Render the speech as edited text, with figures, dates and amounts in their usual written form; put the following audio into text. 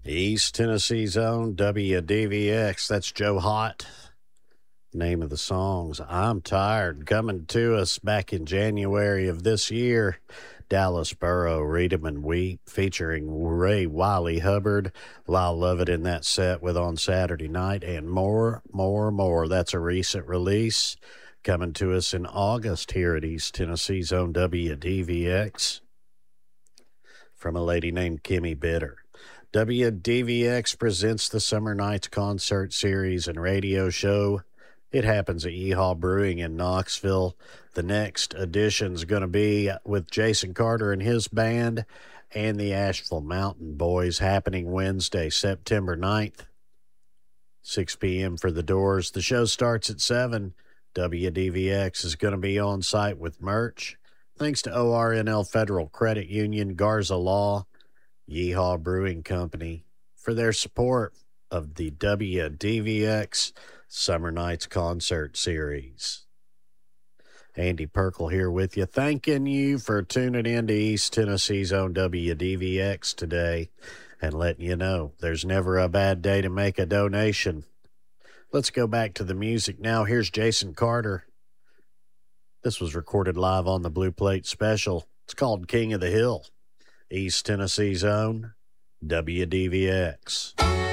East Tennessee's own WDVX. That's Joe Hott. Name of the songs, I'm Tired. Coming to us back in January of this year. Dallas Burrow, Read 'em and Weep, featuring Ray Wiley Hubbard. Lyle Lovett in that set with On Saturday Night, and more. That's a recent release. Coming to us in August here at East Tennessee's own WDVX. From a lady named Kimmy Bitter. WDVX presents the Summer Nights Concert Series and radio show. It happens at Yeehaw Brewing in Knoxville. The next edition's going to be with Jason Carter and his band and the Asheville Mountain Boys, happening Wednesday, September 9th, 6 p.m. for the doors. The show starts at 7. WDVX is going to be on site with merch. Thanks to ORNL Federal Credit Union, Garza Law, Yeehaw Brewing Company for their support of the WDVX Summer Nights Concert Series. Andy Perkle here with you, thanking you for tuning in to East Tennessee's own WDVX today and letting you know there's never a bad day to make a donation. Let's go back to the music now. Here's Jason Carter. This was recorded live on the Blue Plate Special. It's called King of the Hill. East Tennessee's own WDVX.